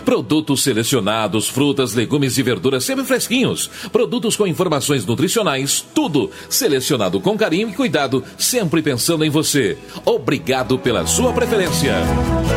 Produtos selecionados, frutas, legumes e verduras sempre fresquinhos. Produtos com informações nutricionais, tudo selecionado com carinho e cuidado, sempre pensando em você. Obrigado pela sua preferência.